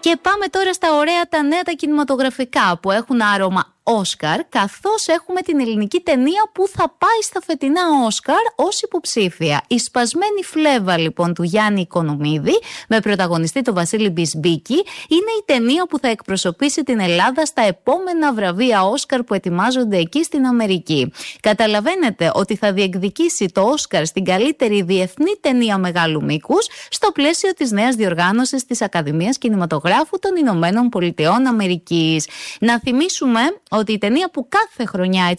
Και πάμε τώρα στα ωραία τα νέα τα κινηματογραφικά που έχουν άρωμα Όσκαρ, καθώς έχουμε την ελληνική ταινία που θα πάει στα φετινά Όσκαρ ως υποψήφια. Η Σπασμένη Φλέβα λοιπόν του Γιάννη Οικονομίδη με πρωταγωνιστή τον Βασίλη Μπισμπίκη είναι η ταινία που θα εκπροσωπήσει την Ελλάδα στα επόμενα βραβεία Όσκαρ που ετοιμάζονται εκεί στην Αμερική. Καταλαβαίνετε ότι θα διεκδικήσει το Όσκαρ στην καλύτερη διεθνή ταινία μεγάλου μήκους στο πλαίσιο της νέας διοργάνωσης της Ακαδημίας Κινηματογράφου των Ηνωμένων Πολιτειών Αμερικής. Να θυμίσουμε ότι η ταινία που κάθε χρονιά